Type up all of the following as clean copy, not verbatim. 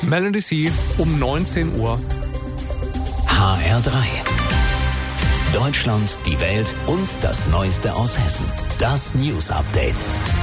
Melody C. um 19 Uhr. HR3. Deutschland, die Welt und das Neueste aus Hessen. Das News Update.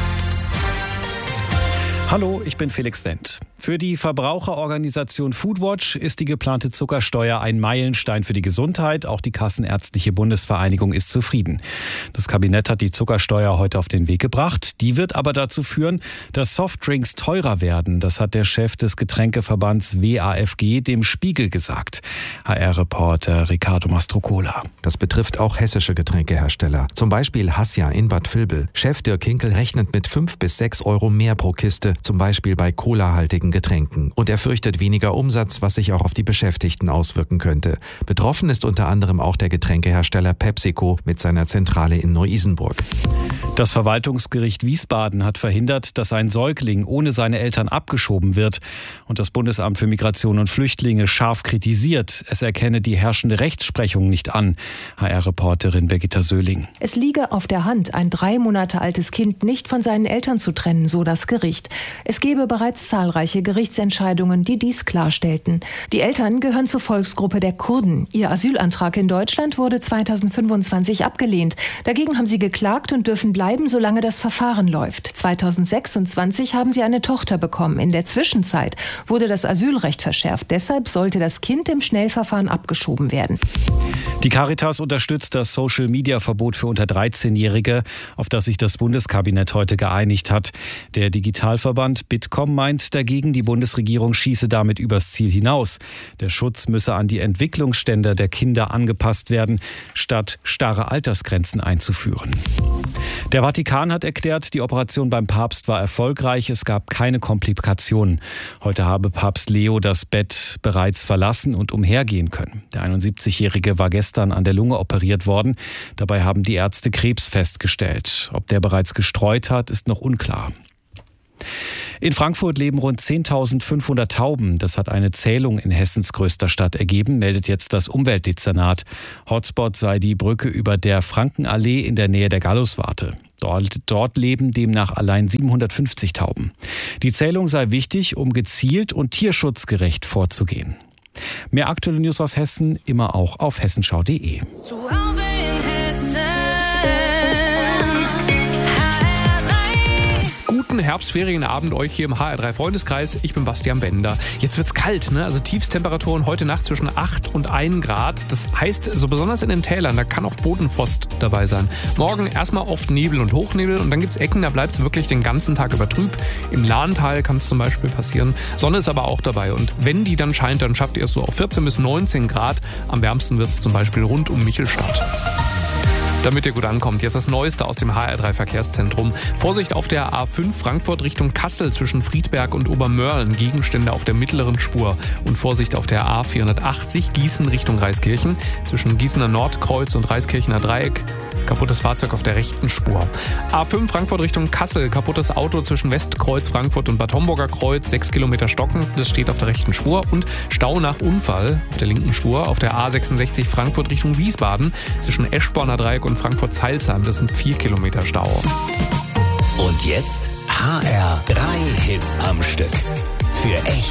Hallo, ich bin Felix Wendt. Für die Verbraucherorganisation Foodwatch ist die geplante Zuckersteuer ein Meilenstein für die Gesundheit. Auch die Kassenärztliche Bundesvereinigung ist zufrieden. Das Kabinett hat die Zuckersteuer heute auf den Weg gebracht. Die wird aber dazu führen, dass Softdrinks teurer werden. Das hat der Chef des Getränkeverbands WAFG dem Spiegel gesagt. HR-Reporter Ricardo Mastrocola. Das betrifft auch hessische Getränkehersteller. Zum Beispiel Hassia in Bad Vilbel. Chef Dirk Hinkel rechnet mit 5 bis 6 Euro mehr pro Kiste, zum Beispiel bei colahaltigen Getränken. Und er fürchtet weniger Umsatz, was sich auch auf die Beschäftigten auswirken könnte. Betroffen ist unter anderem auch der Getränkehersteller PepsiCo mit seiner Zentrale in Neu-Isenburg. Das Verwaltungsgericht Wiesbaden hat verhindert, dass ein Säugling ohne seine Eltern abgeschoben wird. Und das Bundesamt für Migration und Flüchtlinge scharf kritisiert. Es erkenne die herrschende Rechtsprechung nicht an. HR-Reporterin Birgitta Söhling. Es liege auf der Hand, ein 3 Monate altes Kind nicht von seinen Eltern zu trennen, so das Gericht. Es gebe bereits zahlreiche Gerichtsentscheidungen, die dies klarstellten. Die Eltern gehören zur Volksgruppe der Kurden. Ihr Asylantrag in Deutschland wurde 2025 abgelehnt. Dagegen haben sie geklagt und dürfen bleiben, solange das Verfahren läuft. 2026 haben sie eine Tochter bekommen. In der Zwischenzeit wurde das Asylrecht verschärft. Deshalb sollte das Kind im Schnellverfahren abgeschoben werden. Die Caritas unterstützt das Social-Media-Verbot für unter 13-Jährige, auf das sich das Bundeskabinett heute geeinigt hat. Der Digitalverband Bitkom meint dagegen, die Bundesregierung schieße damit übers Ziel hinaus. Der Schutz müsse an die Entwicklungsstände der Kinder angepasst werden, statt starre Altersgrenzen einzuführen. Der Vatikan hat erklärt, die Operation beim Papst war erfolgreich. Es gab keine Komplikationen. Heute habe Papst Leo das Bett bereits verlassen und umhergehen können. Der 71-Jährige war gestern an der Lunge operiert worden. Dabei haben die Ärzte Krebs festgestellt. Ob der bereits gestreut hat, ist noch unklar. In Frankfurt leben rund 10.500 Tauben. Das hat eine Zählung in Hessens größter Stadt ergeben, meldet jetzt das Umweltdezernat. Hotspot sei die Brücke über der Frankenallee in der Nähe der Galluswarte. Dort leben demnach allein 750 Tauben. Die Zählung sei wichtig, um gezielt und tierschutzgerecht vorzugehen. Mehr aktuelle News aus Hessen immer auch auf hessenschau.de. Herbstferienabend euch hier im HR3 Freundeskreis. Ich bin Bastian Bender. Jetzt wird's kalt, ne? Also Tiefstemperaturen heute Nacht zwischen 8 und 1 Grad. Das heißt, so besonders in den Tälern, da kann auch Bodenfrost dabei sein. Morgen erstmal oft Nebel und Hochnebel und dann gibt's Ecken, da bleibt's wirklich den ganzen Tag über trüb. Im Lahntal kann es zum Beispiel passieren. Sonne ist aber auch dabei und wenn die dann scheint, dann schafft ihr es so auf 14 bis 19 Grad. Am wärmsten wird's zum Beispiel rund um Michelstadt. Damit ihr gut ankommt, jetzt das Neueste aus dem HR3 Verkehrszentrum. Vorsicht auf der A5 Frankfurt Richtung Kassel zwischen Friedberg und Obermörlen. Gegenstände auf der mittleren Spur. Und Vorsicht auf der A480 Gießen Richtung Reiskirchen. Zwischen Gießener Nordkreuz und Reiskirchener Dreieck. Kaputtes Fahrzeug auf der rechten Spur. A5 Frankfurt Richtung Kassel. Kaputtes Auto zwischen Westkreuz Frankfurt und Bad Homburger Kreuz. 6 Kilometer stocken. Das steht auf der rechten Spur. Und Stau nach Unfall auf der linken Spur. Auf der A66 Frankfurt Richtung Wiesbaden. Zwischen Eschborner Dreieck und Frankfurt-Zeilsheim. Das sind 4 Kilometer Stau. Und jetzt HR3 Hits am Stück. Für echt